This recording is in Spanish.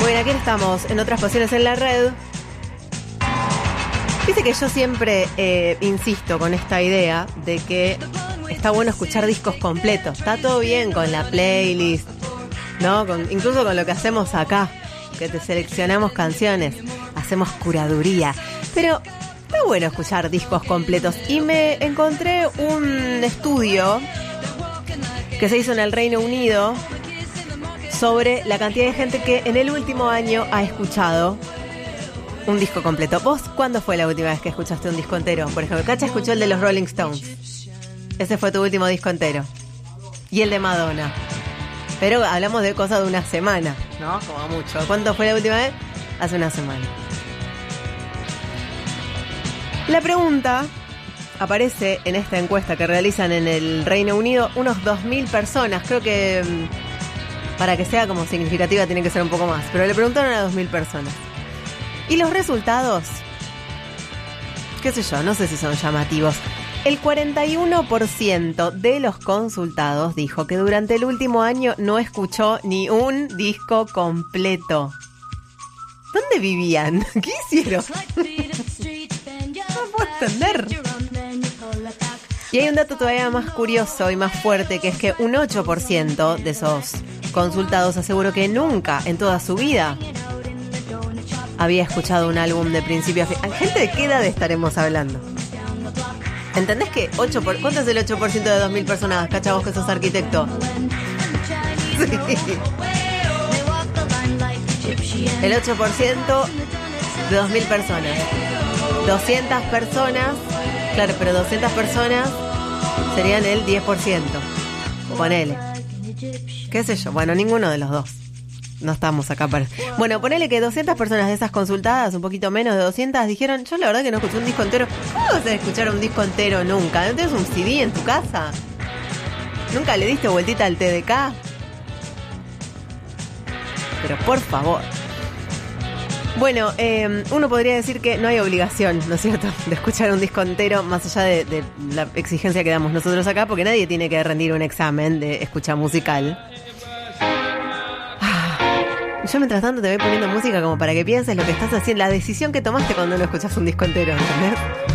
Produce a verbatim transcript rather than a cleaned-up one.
Bueno, aquí estamos en Otras Pasiones en la Red. Dice que yo siempre eh, insisto con esta idea de que está bueno escuchar discos completos. Está todo bien con la playlist, ¿no? Con, incluso con lo que hacemos acá, que te seleccionamos canciones, hacemos curaduría. Pero está bueno escuchar discos completos. Y me encontré un estudio que se hizo en el Reino Unido sobre la cantidad de gente que en el último año ha escuchado un disco completo. ¿Vos cuándo fue la última vez que escuchaste un disco entero? Por ejemplo, Cacha escuchó el de los Rolling Stones. Ese fue tu último disco entero. Y el de Madonna. Pero hablamos de cosas de una semana, ¿no? Como mucho. ¿Cuándo fue la última vez? Hace una semana. La pregunta aparece en esta encuesta que realizan en el Reino Unido unos dos mil personas. Creo que para que sea como significativa tiene que ser un poco más. Pero le preguntaron a dos mil personas. Y los resultados, qué sé yo, no sé si son llamativos. El cuarenta y uno por ciento de los consultados dijo que durante el último año no escuchó ni un disco completo. ¿Dónde vivían? ¿Qué hicieron? No puedo entender. Y hay un dato todavía más curioso y más fuerte, que es que un ocho por ciento de esos consultados aseguró que nunca en toda su vida había escuchado un álbum de principio a fin. ¿Gente de qué edad estaremos hablando? ¿Entendés que ocho por... ¿Cuánto es el ocho por ciento de dos mil personas? Cacha, vos que sos arquitecto. Sí. El ocho por ciento de dos mil personas. doscientas personas. Claro, pero doscientas personas serían el diez por ciento. Ponele. ¿Qué sé yo? Bueno, ninguno de los dos. No estamos acá para... Bueno, ponele que doscientas personas de esas consultadas, un poquito menos de doscientas, dijeron, yo la verdad que no escuché un disco entero. ¿Cómo vas a escuchar un disco entero nunca? ¿No tienes un C D en tu casa? ¿Nunca le diste vueltita al T D K? Pero por favor. Bueno, eh, uno podría decir que no hay obligación, ¿no es cierto?, de escuchar un disco entero, más allá de, de la exigencia que damos nosotros acá, porque nadie tiene que rendir un examen de escucha musical. Yo mientras tanto te voy poniendo música como para que pienses lo que estás haciendo, la decisión que tomaste cuando no escuchas un disco entero, ¿entendés?